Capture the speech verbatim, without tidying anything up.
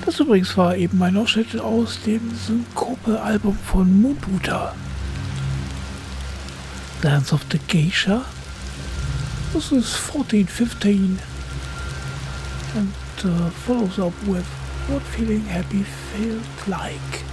Das übrigens war eben ein Ausschnitt aus dem Syncope-Album von Moonbooter. Dance of the Geisha. This is fourteen fifteen and uh, follows up with What Feeling Happy Felt Like.